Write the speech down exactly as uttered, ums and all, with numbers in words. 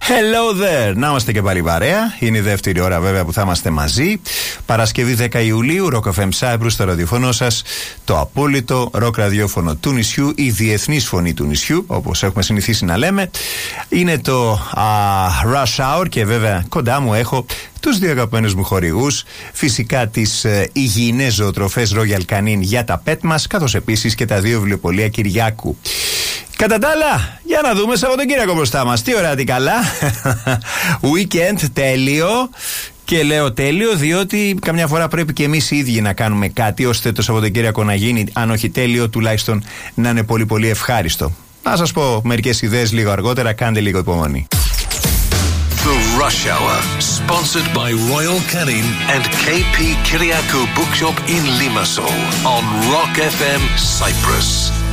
Hello there! Να είμαστε και πάλι παρέα. Είναι η δεύτερη ώρα βέβαια που θα είμαστε μαζί. Παρασκευή δέκα Ιουλίου, Rock εφ εμ Cyprus, το ραδιοφωνό σας. Το απόλυτο rock ραδιόφωνο του νησιού, η διεθνής φωνή του νησιού, όπως έχουμε συνηθίσει να λέμε. Είναι το α, Rush Hour και βέβαια κοντά μου έχω τους δύο αγαπημένους μου χορηγούς. Φυσικά τις ε, υγιεινές ζωοτροφές Royal Canin για τα pet μας, καθώς επίσης και τα δύο βιβλιοπωλεία Κυριάκου. Κατά τα άλλα, για να δούμε Σαββατοκύριακο μπροστά μας. Τι ωραία, τι καλά. Weekend τέλειο. Και λέω τέλειο διότι καμιά φορά πρέπει και εμείς οι ίδιοι να κάνουμε κάτι ώστε το Σαββατοκύριακο να γίνει, αν όχι τέλειο, τουλάχιστον να είναι πολύ πολύ ευχάριστο. Να σας πω μερικές ιδέες λίγο αργότερα, κάντε λίγο υπομονή. The Rush Hour, sponsored by Royal Canin and κέι πι Kyriakou Bookshop in Limassol on Rock εφ εμ Cyprus.